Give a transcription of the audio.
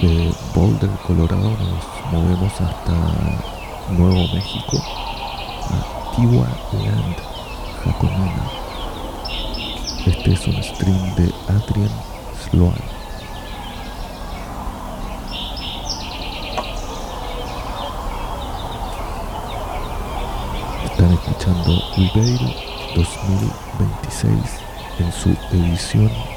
De Boulder, Colorado, nos movemos hasta Nuevo México, a Tiwa Land Jacomina. Este es un stream de Adrian Sloan. Están escuchando Wevail 2026 en su edición